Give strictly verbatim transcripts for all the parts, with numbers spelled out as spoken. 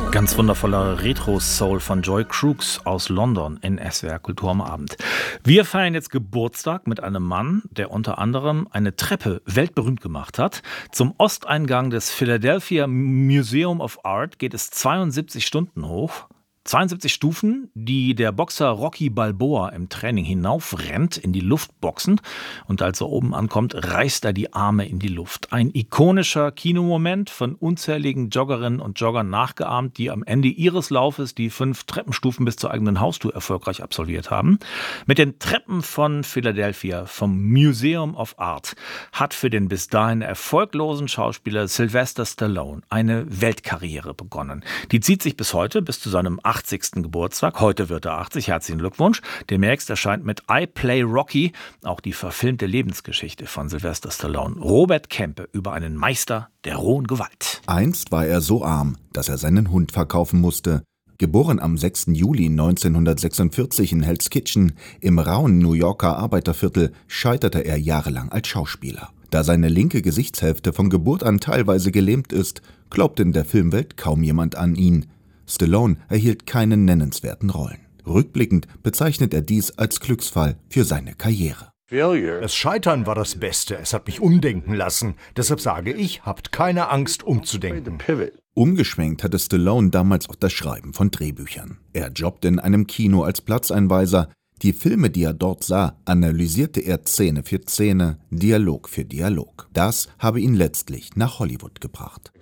Ganz wundervoller Retro-Soul von Joy Crooks aus London in S W R Kultur am Abend. Wir feiern jetzt Geburtstag mit einem Mann, der unter anderem eine Treppe weltberühmt gemacht hat. Zum Osteingang des Philadelphia Museum of Art geht es zweiundsiebzig Stunden hoch. zweiundsiebzig Stufen, die der Boxer Rocky Balboa im Training hinaufrennt in die Luftboxen. Und als er oben ankommt, reißt er die Arme in die Luft. Ein ikonischer Kinomoment, von unzähligen Joggerinnen und Joggern nachgeahmt, die am Ende ihres Laufes die fünf Treppenstufen bis zur eigenen Haustür erfolgreich absolviert haben. Mit den Treppen von Philadelphia, vom Museum of Art, hat für den bis dahin erfolglosen Schauspieler Sylvester Stallone eine Weltkarriere begonnen. Die zieht sich bis heute, bis zu seinem achtzigsten Geburtstag. Heute wird er achtzig. Herzlichen Glückwunsch. Demnächst erscheint mit I Play Rocky auch die verfilmte Lebensgeschichte von Sylvester Stallone. Robert Kempe über einen Meister der rohen Gewalt. Einst war er so arm, dass er seinen Hund verkaufen musste. Geboren am sechsten Juli neunzehnhundertsechsundvierzig in Hell's Kitchen im rauen New Yorker Arbeiterviertel, scheiterte er jahrelang als Schauspieler. Da seine linke Gesichtshälfte von Geburt an teilweise gelähmt ist, glaubt in der Filmwelt kaum jemand an ihn. Stallone erhielt keine nennenswerten Rollen. Rückblickend bezeichnet er dies als Glücksfall für seine Karriere. Das Scheitern war das Beste. Es hat mich umdenken lassen. Deshalb sage ich, habt keine Angst, umzudenken. Umgeschwenkt hatte Stallone damals auf das Schreiben von Drehbüchern. Er jobbte in einem Kino als Platzeinweiser. Die Filme, die er dort sah, analysierte er Szene für Szene, Dialog für Dialog. Das habe ihn letztlich nach Hollywood gebracht.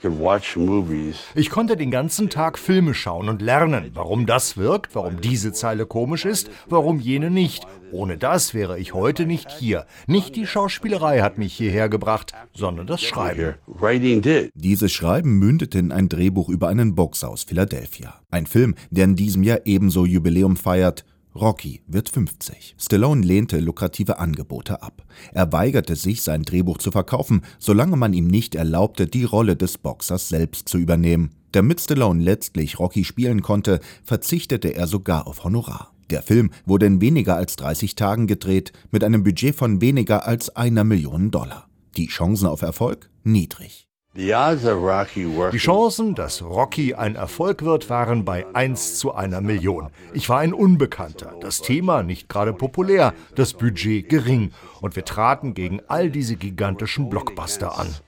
Ich konnte den ganzen Tag Filme schauen und lernen, warum das wirkt, warum diese Zeile komisch ist, warum jene nicht. Ohne das wäre ich heute nicht hier. Nicht die Schauspielerei hat mich hierher gebracht, sondern das Schreiben. Dieses Schreiben mündete in ein Drehbuch über einen Boxer aus Philadelphia. Ein Film, der in diesem Jahr ebenso Jubiläum feiert. Rocky wird fünfzig. Stallone lehnte lukrative Angebote ab. Er weigerte sich, sein Drehbuch zu verkaufen, solange man ihm nicht erlaubte, die Rolle des Boxers selbst zu übernehmen. Damit Stallone letztlich Rocky spielen konnte, verzichtete er sogar auf Honorar. Der Film wurde in weniger als dreißig Tagen gedreht, mit einem Budget von weniger als einer Million Dollar. Die Chancen auf Erfolg? Niedrig. Die Chancen, dass Rocky ein Erfolg wird, waren bei eins zu einer Million. Ich war ein Unbekannter, das Thema nicht gerade populär, das Budget gering. Und wir traten gegen all diese gigantischen Blockbuster an.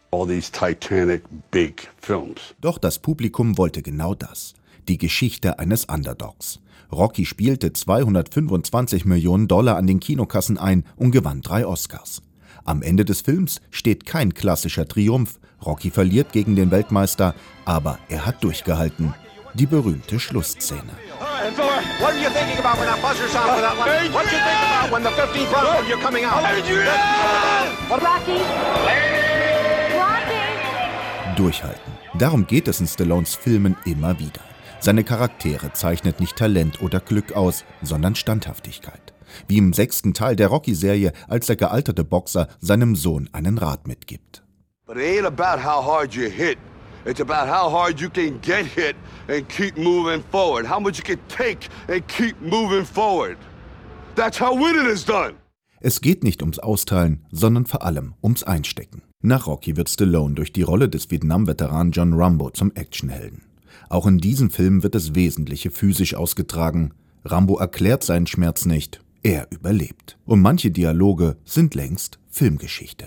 Doch das Publikum wollte genau das. Die Geschichte eines Underdogs. Rocky spielte zweihundertfünfundzwanzig Millionen Dollar an den Kinokassen ein und gewann drei Oscars. Am Ende des Films steht kein klassischer Triumph. Rocky verliert gegen den Weltmeister, aber er hat durchgehalten. Die berühmte Schlussszene. Durchhalten. Darum geht es in Stallones Filmen immer wieder. Seine Charaktere zeichnet nicht Talent oder Glück aus, sondern Standhaftigkeit. Wie im sechsten Teil der Rocky-Serie, als der gealterte Boxer seinem Sohn einen Rat mitgibt. But it ain't about how hard you hit. It's about how hard you can get hit and keep moving forward. How much you can take and keep moving forward. That's how winning is done. Es geht nicht ums Austeilen, sondern vor allem ums Einstecken. Nach Rocky wird Stallone durch die Rolle des Vietnam-Veteranen John Rambo zum Actionhelden. Auch in diesem Film wird das Wesentliche physisch ausgetragen. Rambo erklärt seinen Schmerz nicht, er überlebt. Und manche Dialoge sind längst Filmgeschichte.